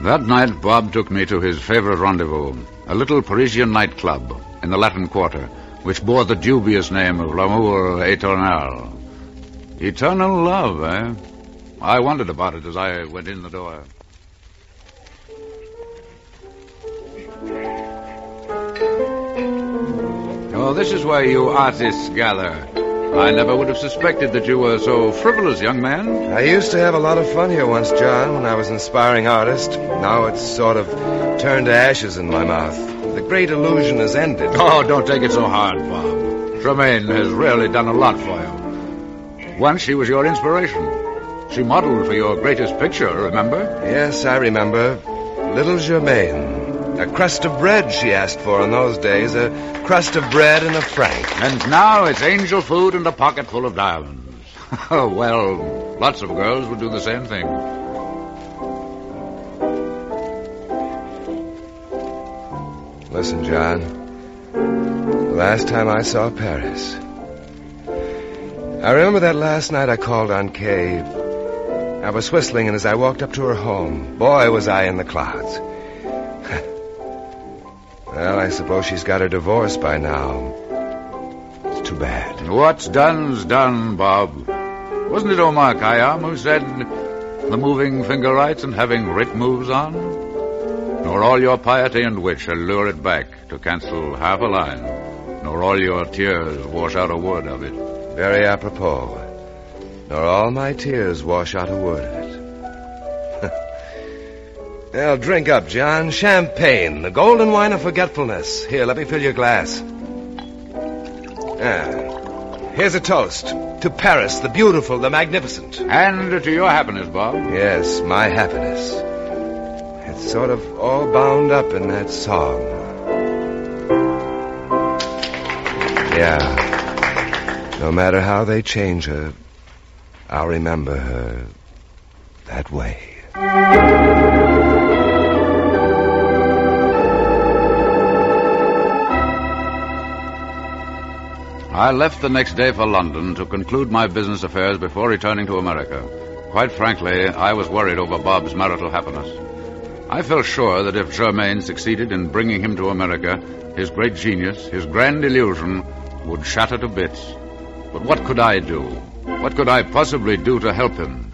That night, Bob took me to his favorite rendezvous, a little Parisian nightclub in the Latin Quarter, which bore the dubious name of L'Amour Éternel. Eternal love, eh? I wondered about it as I went in the door. Oh, this is where you artists gather. I never would have suspected that you were so frivolous, young man. I used to have a lot of fun here once, John, when I was an aspiring artist. Now it's sort of turned to ashes in my mouth. The great illusion has ended. Oh, don't take it so hard, Bob. Tremaine has really done a lot for you. Once she was your inspiration. She modeled for your greatest picture, remember? Yes, I remember. Little Germaine. A crust of bread she asked for in those days. A crust of bread and a franc. And now it's angel food and a pocket full of diamonds. Well, lots of girls would do the same thing. Listen, John. The last time I saw Paris. I remember that last night I called on Kay. I was whistling, and as I walked up to her home, boy, was I in the clouds. Well, I suppose she's got her divorce by now. It's too bad. What's done's done, Bob. Wasn't it Omar Khayyam who said, the moving finger writes and having writ moves on? Nor all your piety and wit shall lure it back to cancel half a line, nor all your tears wash out a word of it. Very apropos. Nor all my tears wash out a word of it. Well, drink up, John. Champagne, the golden wine of forgetfulness. Here, let me fill your glass. Here's a toast. To Paris, the beautiful, the magnificent. And to your happiness, Bob. Yes, my happiness. It's sort of all bound up in that song. Yeah. No matter how they change her, I'll remember her that way. I left the next day for London to conclude my business affairs before returning to America. Quite frankly, I was worried over Bob's marital happiness. I felt sure that if Germaine succeeded in bringing him to America, his great genius, his grand illusion, would shatter to bits. But what could I do? What could I possibly do to help him?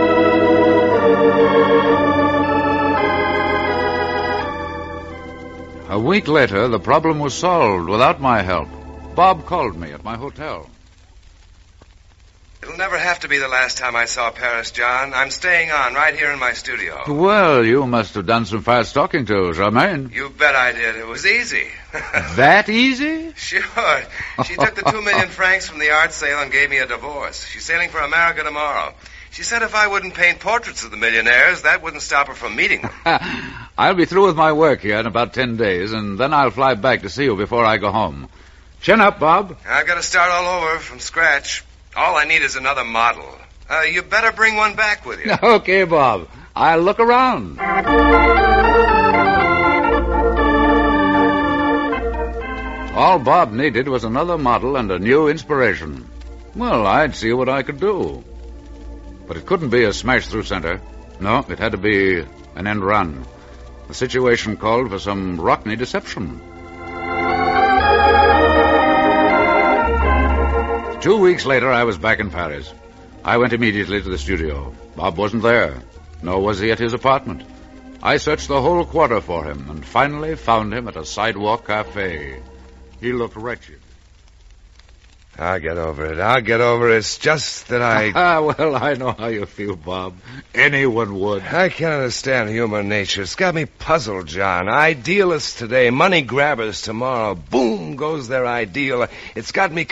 A week later, the problem was solved without my help. Bob called me at my hotel. It'll never have to be the last time I saw Paris, John. I'm staying on right here in my studio. Well, you must have done some fast talking to Germaine. You bet I did. It was easy. That easy? Sure. She took the 2 million francs from the art sale and gave me a divorce. She's sailing for America tomorrow. She said if I wouldn't paint portraits of the millionaires, that wouldn't stop her from meeting them. I'll be through with my work here in about 10 days, and then I'll fly back to see you before I go home. Chin up, Bob. I've got to start all over from scratch. All I need is another model. You better bring one back with you. Okay, Bob. I'll look around. All Bob needed was another model and a new inspiration. Well, I'd see what I could do. But it couldn't be a smash-through center. No, it had to be an end run. The situation called for some Rockney deception. 2 weeks later, I was back in Paris. I went immediately to the studio. Bob wasn't there, nor was he at his apartment. I searched the whole quarter for him and finally found him at a sidewalk cafe. He looked wretched. I'll get over it. It's just that I... Well, I know how you feel, Bob. Anyone would. I can't understand human nature. It's got me puzzled, John. Idealists today, money grabbers tomorrow. Boom goes their ideal. It's got me